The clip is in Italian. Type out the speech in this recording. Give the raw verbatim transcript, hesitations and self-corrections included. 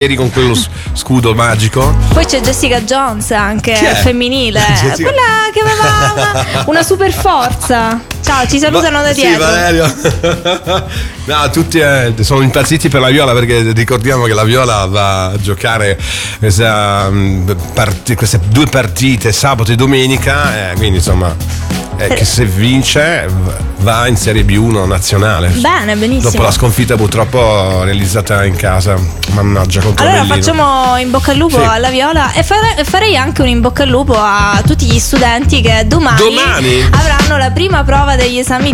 con quello scudo magico. Poi c'è Jessica Jones anche, femminile. Jessica... Quella che aveva una, una super forza. Ciao, ci salutano Ma, da dietro. Sì, Valerio. No, tutti eh, sono impazziti per la Viola, perché ricordiamo che la Viola va a giocare questa, part- queste due partite sabato e domenica, eh, quindi insomma eh, che se vince va in Serie B uno nazionale. Bene, benissimo. Dopo la sconfitta purtroppo realizzata in casa, mannaggia, contro Allora Avellino. facciamo in bocca al lupo sì. alla Viola e fare, farei anche un in bocca al lupo a tutti gli studenti che domani, domani? avranno la prima prova degli esami